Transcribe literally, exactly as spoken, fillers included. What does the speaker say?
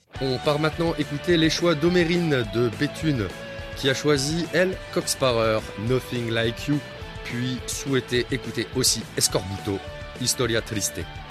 On part maintenant écouter les choix d'Omérine de Béthune, qui a choisi, elle, Coxparer, Nothing Like You, puis souhaité écouter aussi Escorbuto, Historia Triste.